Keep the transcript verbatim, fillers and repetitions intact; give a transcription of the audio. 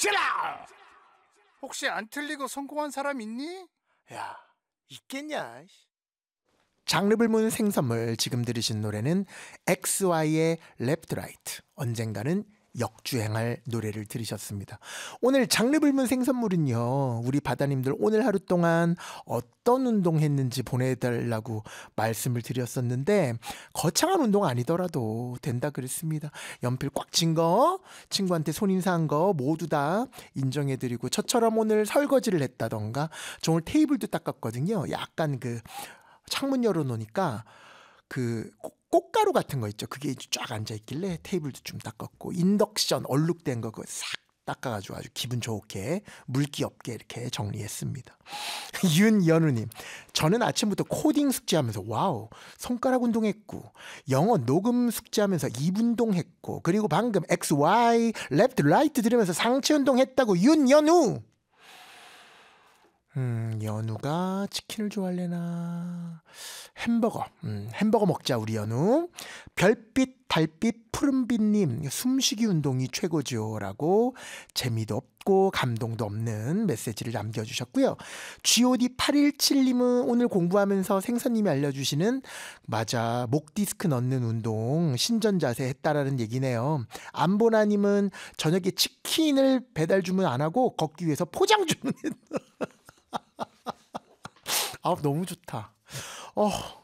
칠라! 혹시 안 틀리고 성공한 사람 있니? 야, 있겠냐? 장르 불문 생선물. 지금 들으신 노래는 엑스와이의 Left Right. 언젠가는 역주행할 노래를 들으셨습니다. 오늘 장르 불문 생선물은요, 우리 바다님들 오늘 하루 동안 어떤 운동 했는지 보내달라고 말씀을 드렸었는데, 거창한 운동 아니더라도 된다 그랬습니다. 연필 꽉 쥔 거, 친구한테 손인사한 거 모두 다 인정해드리고, 저처럼 오늘 설거지를 했다던가, 저 오늘 테이블도 닦았거든요. 약간 그 창문 열어놓으니까 그 꽃가루 같은 거 있죠. 그게 쫙 앉아있길래 테이블도 좀 닦았고, 인덕션 얼룩된 거 그거 싹 닦아가지고 아주 기분 좋게 물기 없게 이렇게 정리했습니다. 윤연우님, 저는 아침부터 코딩 숙제하면서 와우 손가락 운동했고, 영어 녹음 숙제하면서 입 운동했고, 그리고 방금 엑스 와이 레프트 라이트 들으면서 상체 운동했다고. 윤연우. 음, 연우가 치킨을 좋아할래나? 햄버거. 음, 햄버거 먹자, 우리 연우. 별빛, 달빛, 푸른빛님, 숨쉬기 운동이 최고죠. 라고 재미도 없고 감동도 없는 메시지를 남겨주셨고요. 지오디 팔일칠님은 오늘 공부하면서 생선님이 알려주시는, 맞아, 목 디스크 넣는 운동 신전 자세 했다라는 얘기네요. 안보나님은 저녁에 치킨을 배달 주문 안 하고 걷기 위해서 포장 주문했다. 아, 너무 좋다. 어,